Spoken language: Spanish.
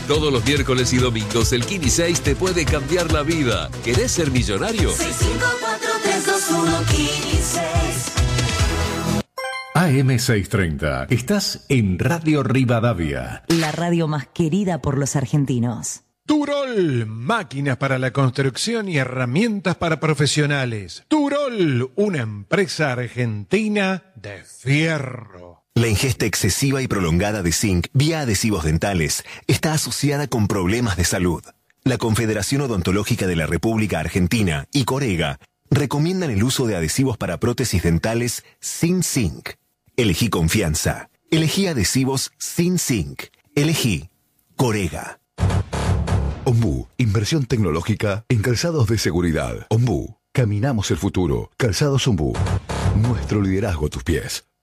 Todos los miércoles y domingos el Kini 6 te puede cambiar la vida. ¿Querés ser millonario? 654-321-Kini 6. AM630. Estás en Radio Rivadavia. La radio más querida por los argentinos. Turol, máquinas para la construcción y herramientas para profesionales. Turol, una empresa argentina de fierro. La ingesta excesiva y prolongada de zinc vía adhesivos dentales está asociada con problemas de salud. La Confederación Odontológica de la República Argentina y Corega recomiendan el uso de adhesivos para prótesis dentales sin zinc. Elegí confianza. Elegí adhesivos sin zinc. Elegí Corega. Ombú, inversión tecnológica en calzados de seguridad. Ombú, caminamos el futuro. Calzados Ombú. Nuestro liderazgo a tus pies.